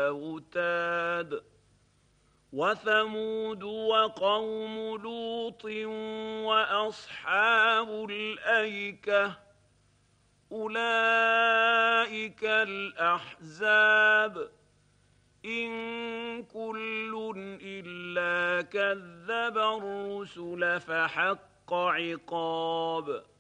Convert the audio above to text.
الأوتاد وثمود وقوم لوط وأصحاب الأيكة أولئك الأحزاب إن كل إلا كذب الرسل فحق عقاب